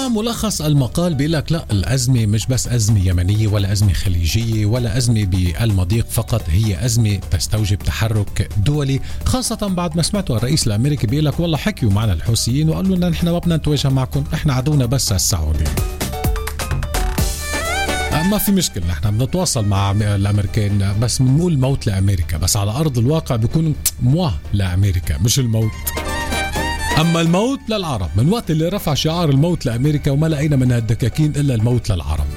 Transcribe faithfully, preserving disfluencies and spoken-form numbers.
طبعا ملخص المقال بيقول لك لا، الأزمة مش بس أزمة يمنية ولا أزمة خليجية ولا أزمة بالمضيق فقط، هي أزمة تستوجب تحرك دولي، خاصة بعد ما سمعتوا الرئيس الأمريكي بيقول لك والله حكيوا معنا الحوثيين وقالوا لنا نحن ما بدنا نتواجه معكم، احنا عدونا بس السعودية. ما في مشكلة، نحن بنتواصل مع الأمريكان بس بنقول موت لأمريكا، بس على أرض الواقع بيكون مواه لأمريكا مش الموت. أما الموت للعرب، من وقت اللي رفع شعار الموت لأمريكا وما لقينا من هالدكاكين إلا الموت للعرب.